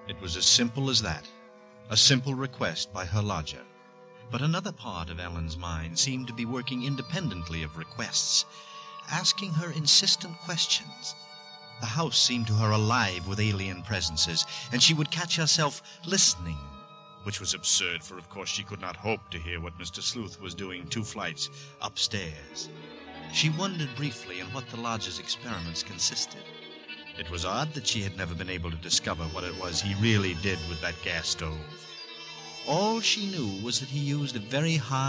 It was as simple as that, a simple request by her lodger. But another part of Ellen's mind seemed to be working independently of requests, asking her insistent questions. The house seemed to her alive with alien presences, and she would catch herself listening, which was absurd, for of course she could not hope to hear what Mr. Sleuth was doing 2 flights upstairs. She wondered briefly in what the lodger's experiments consisted. It was odd that she had never been able to discover what it was he really did with that gas stove. All she knew was that he used a very high